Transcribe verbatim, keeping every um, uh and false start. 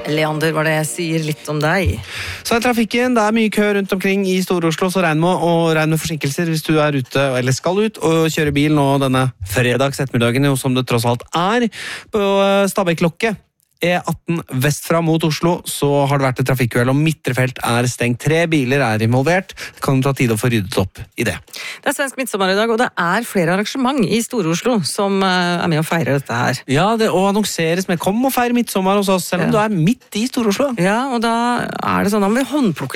Leander, hva det sier litt om deg? Så er trafikken, det er mye kø rundt omkring i Stor-Oslo, så regn med, og regn med forsinkelser hvis du er ute, eller skal ut, og kjøre bil nå denne fredags ettermiddagen, som det tross alt er, på Stabekk-lokket. E atten vestfra mot Oslo, så har det vært et trafikkuhell, og midtre felt er stengt. Tre biler er involvert. Det kan ta tid å få ryddet opp i det. Det er svensk midtsommer i dag, og det er flere arrangement i Stor-Oslo som er med å feire dette her. Ja, det og annonseres med kom og feire midtsommer hos oss, selv om ja. du er midt i Stor-Oslo. Ja, og da er det sånn at vi håndplukker